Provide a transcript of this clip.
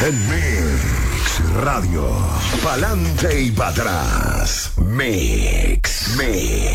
En Mix Radio. Pa'lante y para atrás. Mix.